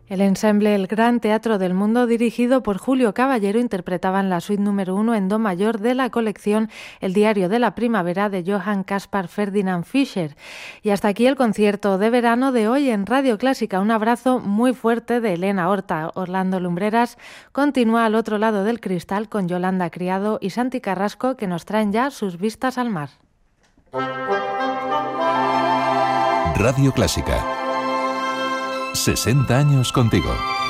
El ensemble El Gran Teatro del Mundo, dirigido por Julio Caballero, interpretaban la suite número 1 en do mayor de la colección El Diario de la Primavera de Johann Caspar Ferdinand Fischer. Y hasta aquí el concierto de verano de hoy en Radio Clásica. Un abrazo muy fuerte de Elena Horta. Orlando Lumbreras continúa al otro lado del cristal con Yolanda Criado y Santi Carrasco, que nos traen ya sus vistas al mar. Radio Clásica. 60 años contigo.